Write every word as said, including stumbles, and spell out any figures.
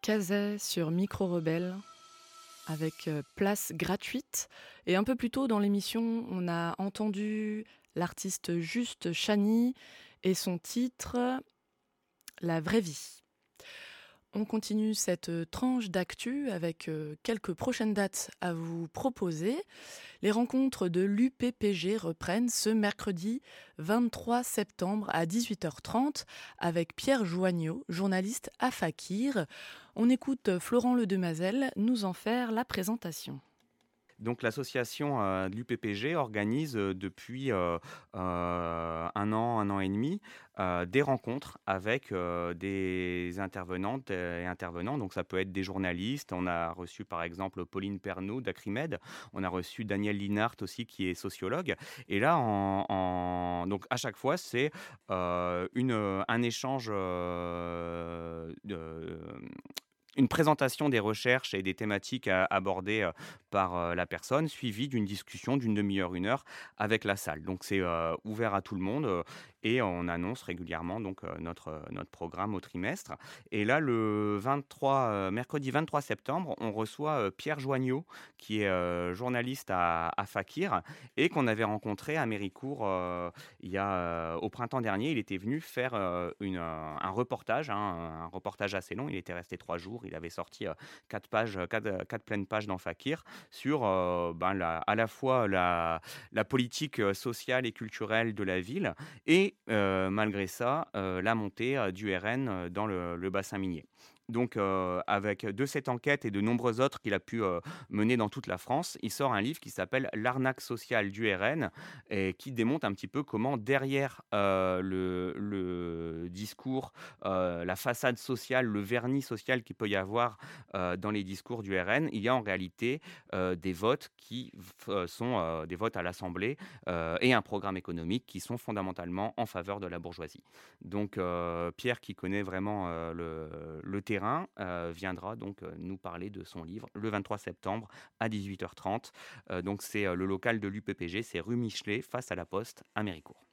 Cazet sur Micro Rebelle avec euh, place gratuite. Et un peu plus tôt dans l'émission, on a entendu l'artiste Juste Chani et son titre La vraie vie. On continue cette euh, tranche d'actu avec euh, quelques prochaines dates à vous proposer. Les rencontres de l'U P P G reprennent ce mercredi vingt-trois septembre à dix-huit heures trente avec Pierre Joignot, journaliste à Fakir. On écoute Florent Ledemazel nous en faire la présentation. Donc l'association euh, de l'U P P G organise euh, depuis euh, euh, un an, un an et demi, euh, des rencontres avec euh, des intervenantes et intervenants. Donc ça peut être des journalistes. On a reçu par exemple Pauline Pernaud d'Acrimed. On a reçu Daniel Linhart aussi qui est sociologue. Et là, en, en- donc à chaque fois, c'est euh, une, un échange euh, de une présentation des recherches et des thématiques à- abordées euh, par euh, la personne, suivie d'une discussion d'une demi-heure, une heure avec la salle. Donc c'est euh, ouvert à tout le monde euh, et on annonce régulièrement donc euh, notre, euh, notre programme au trimestre. Et là, le vingt-trois, euh, mercredi vingt-trois septembre, on reçoit euh, Pierre Joignot, qui est euh, journaliste à, à Fakir et qu'on avait rencontré à Méricourt euh, il y a, euh, au printemps dernier. Il était venu faire euh, une, un, un reportage, hein, un reportage assez long. Il était resté trois jours. Il avait sorti euh, quatre pages, euh, quatre, euh, quatre pleines pages dans Fakir sur euh, ben, la- à la fois la, la politique euh, sociale et culturelle de la ville et euh, malgré ça, euh, la montée euh, du R N euh, dans le, le bassin minier. Donc, euh, avec de cette enquête et de nombreuses autres qu'il a pu euh, mener dans toute la France, il sort un livre qui s'appelle L'arnaque sociale du R N et qui démontre un petit peu comment derrière euh, le, le discours, euh, la façade sociale, le vernis social qu'il peut y avoir euh, dans les discours du R N, il y a en réalité euh, des votes qui f- euh, sont euh, des votes à l'Assemblée euh, et un programme économique qui sont fondamentalement en faveur de la bourgeoisie. Donc euh, Pierre, qui connaît vraiment euh, le, le terrain, euh, viendra donc euh, nous parler de son livre le vingt-trois septembre à dix-huit heures trente. Euh, donc c'est euh, le local de l'U P P G, c'est rue Michelet, face à la Poste, à Méricourt.